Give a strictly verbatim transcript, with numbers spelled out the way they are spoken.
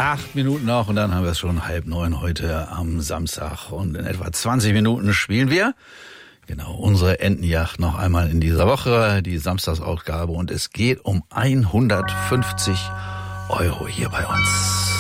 Acht Minuten noch und dann haben wir es schon halb neun heute am Samstag. Und in etwa zwanzig Minuten spielen wir genau unsere Entenjagd noch einmal in dieser Woche, die Samstagsausgabe. Und es geht um hundertfünfzig Euro hier bei uns.